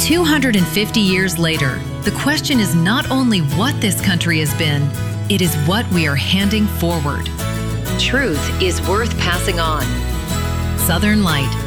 250 years later, the question is not only what this country has been, it is what we are handing forward. Truth is worth passing on. Southern Light.